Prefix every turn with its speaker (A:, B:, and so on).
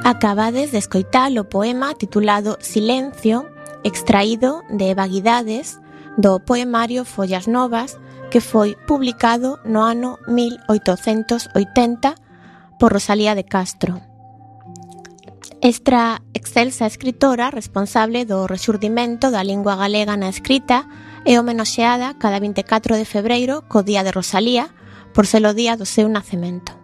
A: Acabades de escoitar o poema titulado Silencio, extraído de Vaguidades, do poemario Follas Novas, que foi publicado no ano 1880 por Rosalía de Castro. Esta excelsa escritora, responsable do rexurdimento da lingua galega na escrita, é homenaxeada cada 24 de febreiro co Día de Rosalía, por ser o día do seu nacemento.